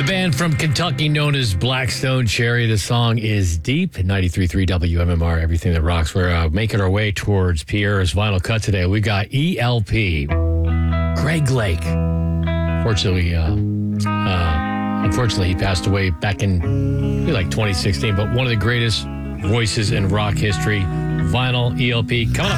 band from Kentucky known as Blackstone Cherry. The song is Deep. 93.3 WMMR, everything that rocks. We're making our way towards Pierre's Vinyl Cut today. We got ELP, Greg Lake. Unfortunately, he passed away back in maybe like 2016, but one of the greatest voices in rock history. Vinyl, ELP, coming up.